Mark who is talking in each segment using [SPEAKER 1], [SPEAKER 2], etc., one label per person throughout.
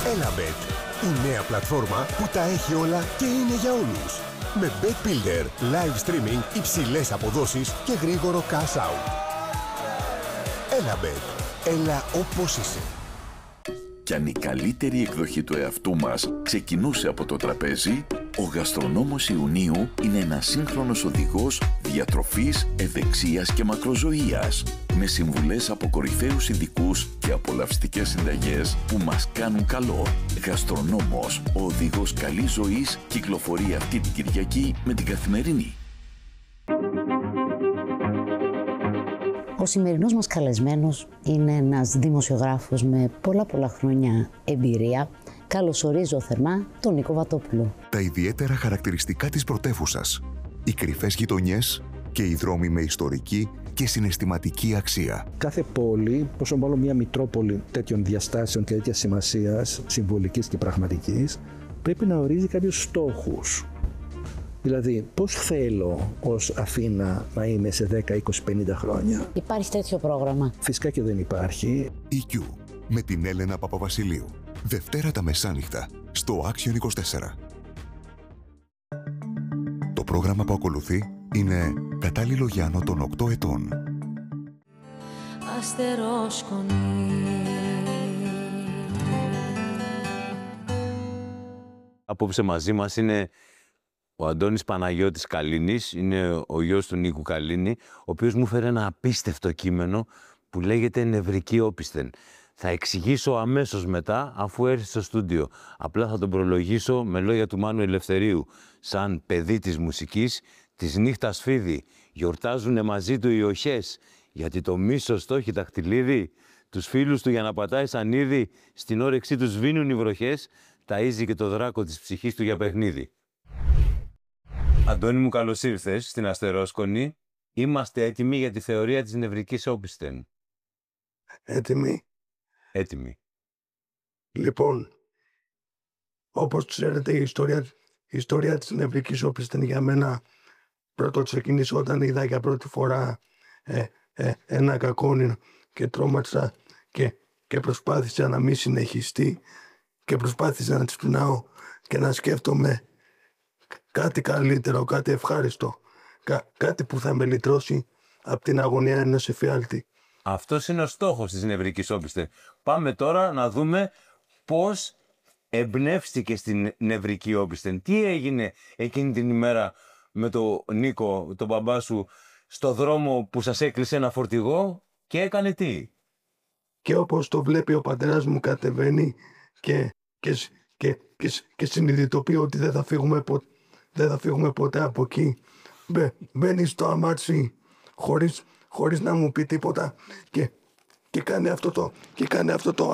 [SPEAKER 1] Elabet, η νέα πλατφόρμα που τα έχει όλα και είναι για όλους. Με Bet Builder, live streaming, υψηλές αποδόσεις και γρήγορο cash out. Elabet, έλα όπως είσαι.
[SPEAKER 2] Κι αν η καλύτερη εκδοχή του εαυτού μας ξεκινούσε από το τραπέζι, ο Γαστρονόμος Ιουνίου είναι ένας σύγχρονος οδηγός διατροφής, ευεξίας και μακροζωίας, με συμβουλές από κορυφαίους ειδικούς και απολαυστικές συνταγές που μας κάνουν καλό. Γαστρονόμος, ο οδηγός καλής ζωής, κυκλοφορεί αυτή την Κυριακή με την Καθημερινή.
[SPEAKER 3] Ο σημερινός μας καλεσμένος είναι ένας δημοσιογράφος με πολλά χρόνια εμπειρία. Καλωσορίζω θερμά τον Νίκο Βατόπουλο.
[SPEAKER 4] Τα ιδιαίτερα χαρακτηριστικά της πρωτεύουσας, οι κρυφές γειτονιές και οι δρόμοι με ιστορική και συναισθηματική αξία.
[SPEAKER 5] Κάθε πόλη, πόσο μάλλον μια μητρόπολη τέτοιων διαστάσεων και τέτοιας σημασίας, συμβολικής και πραγματικής, πρέπει να ορίζει κάποιους στόχους. Δηλαδή, πώς θέλω ως Αθήνα να είμαι σε 10, 20, 50 χρόνια.
[SPEAKER 3] Υπάρχει τέτοιο πρόγραμμα?
[SPEAKER 5] Φυσικά και δεν υπάρχει.
[SPEAKER 4] EQ με την Έλενα Παπαβασιλείου. Δευτέρα τα μεσάνυχτα στο Action 24. Το πρόγραμμα που ακολουθεί είναι κατάλληλο για άνω των 8 ετών.
[SPEAKER 6] Αστερόσκονη.
[SPEAKER 7] Απόψε μαζί μας είναι ο Αντώνης Παναγιώτης Καλίνης, είναι ο γιος του Νίκου Καλίνη, ο οποίος μου φέρε ένα απίστευτο κείμενο που λέγεται «Νευρική όπισθεν». Θα εξηγήσω αμέσως μετά, αφού έρθει στο στούντιο. Απλά θα τον προλογίσω με λόγια του Μάνου Ελευθερίου. Σαν παιδί της μουσικής, της νύχτας φίδι, γιορτάζουνε μαζί του οι οχές, γιατί το μίσος το έχει δαχτυλίδι, τους φίλους του για να πατάει σαν είδη, στην όρεξή τους σβήνουν οι βροχές, ταΐζει και το δράκο της ψυχής του για παιχνίδι. Αντώνη μου, καλώς ήρθες στην Αστερόσκονη. Είμαστε έτοιμοι για τη θεωρία της νευρικής όπισθεν.
[SPEAKER 8] Έτοιμοι.
[SPEAKER 7] Έτοιμοι.
[SPEAKER 8] Λοιπόν, όπως ξέρετε, η ιστορία της νευρικής όπισθεν για μένα πρώτο ξεκίνησε όταν είδα για πρώτη φορά ένα κακό όνειρο και τρόμαξα και προσπάθησα να μην συνεχιστεί και προσπάθησα να ξυπνάω και να σκέφτομαι κάτι καλύτερο, κάτι ευχάριστο, κάτι που θα με λυτρώσει από την αγωνία ενός εφιάλτη.
[SPEAKER 7] Αυτός είναι ο στόχος της νευρικής όπισθεν. Πάμε τώρα να δούμε πώς εμπνεύστηκε στην νευρική όπισθεν. Τι έγινε εκείνη την ημέρα με τον Νίκο, τον μπαμπά σου, στο δρόμο που σας έκλεισε ένα φορτηγό και έκανε τι?
[SPEAKER 8] Και όπως το βλέπει ο πατέρας μου κατεβαίνει και συνειδητοποιεί ότι δεν θα φύγουμε ποτέ από εκεί. Μπαίνει στο αμάξι χωρίς να μου πει τίποτα και κάνει αυτό το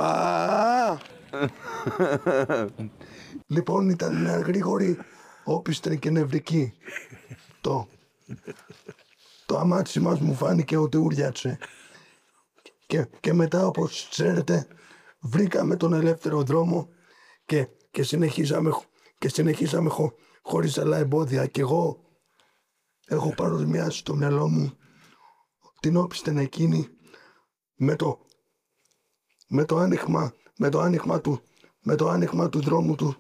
[SPEAKER 8] Λοιπόν, ήταν μια γρήγορη όπισθεν και νευρική. Το αμάξι μας μου φάνηκε ότι ούριατσε. Και μετά, όπως ξέρετε, βρήκαμε τον ελεύθερο δρόμο και συνεχίσαμε χωρίς άλλα εμπόδια. Και εγώ έχω παροσμιάσει στο μυαλό μου την όπισθεν εκείνη με το άνοιγμα του δρόμου του,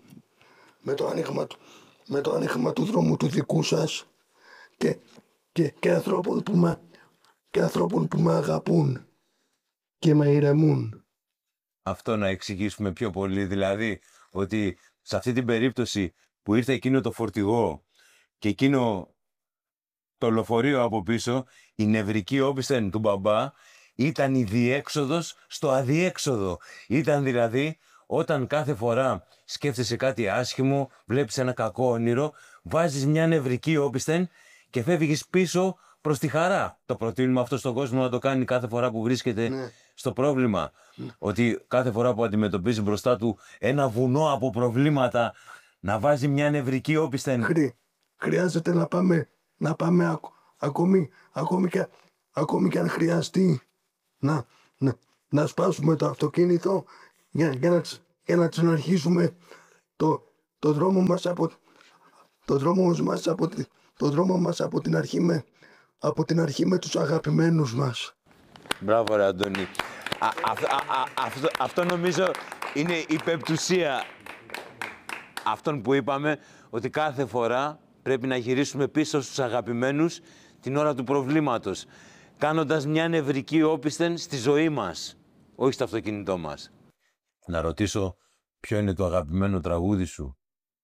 [SPEAKER 8] με το άνοιγμα του δρόμου του δικού σας και ανθρώπων που με αγαπούν και με ηρεμούν.
[SPEAKER 7] Αυτό να εξηγήσουμε πιο πολύ, δηλαδή ότι σε αυτή την περίπτωση που ήρθε εκείνο το φορτηγό και εκείνο το λεωφορείο από πίσω, η νευρική όπισθεν του μπαμπά ήταν η διέξοδος στο αδιέξοδο. Ήταν δηλαδή όταν κάθε φορά σκέφτεσαι κάτι άσχημο, βλέπεις ένα κακό όνειρο, βάζεις μια νευρική όπισθεν και φεύγεις πίσω προς τη χαρά. Το προτείνουμε αυτό στον κόσμο να το κάνει κάθε φορά που βρίσκεται στο πρόβλημα. Ότι κάθε φορά που αντιμετωπίζει μπροστά του ένα βουνό από προβλήματα, να βάζει μια νευρική όπισθεν.
[SPEAKER 8] Χρειάζεται να πάμε ακόμη και αν χρειαστεί να σπάσουμε το αυτοκίνητο για να ξαναρχίσουμε το δρόμο μας από την αρχή με τους αγαπημένους μας.
[SPEAKER 7] Μπράβο ρε Αντώνη. Αυτό νομίζω είναι η πεπτουσία αυτών που είπαμε, ότι κάθε φορά πρέπει να γυρίσουμε πίσω στους αγαπημένους την ώρα του προβλήματος, κάνοντας μια νευρική όπισθεν στη ζωή μας, όχι στο αυτοκίνητό μας. Να ρωτήσω, ποιο είναι το αγαπημένο τραγούδι σου?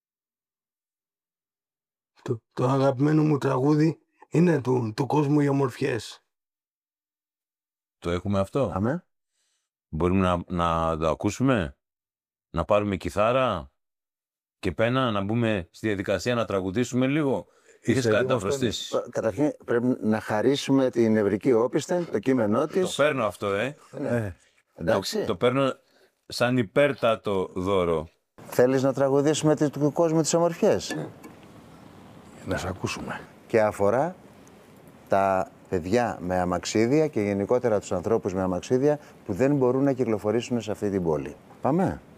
[SPEAKER 8] Το αγαπημένο μου τραγούδι είναι του κόσμου οι ομορφιές.
[SPEAKER 7] Το έχουμε αυτό?
[SPEAKER 9] Αμέ.
[SPEAKER 7] Μπορούμε να το ακούσουμε, να πάρουμε κιθάρα και πένα, να μπούμε στη διαδικασία να τραγουδήσουμε λίγο. Είχες κάτι να προσθέσεις?
[SPEAKER 9] Καταρχήν πρέπει να χαρίσουμε την νευρική όπισθεν, το κείμενό της.
[SPEAKER 7] Το παίρνω αυτό,
[SPEAKER 9] Εντάξει.
[SPEAKER 7] Το παίρνω σαν υπέρτατο δώρο.
[SPEAKER 9] Θέλεις να τραγουδήσουμε του κόσμου τις ομορφιές?
[SPEAKER 5] Να σε ακούσουμε.
[SPEAKER 9] Και αφορά τα παιδιά με αμαξίδια και γενικότερα τους ανθρώπους με αμαξίδια που δεν μπορούν να κυκλοφορήσουν σε αυτή την πόλη. Πάμε.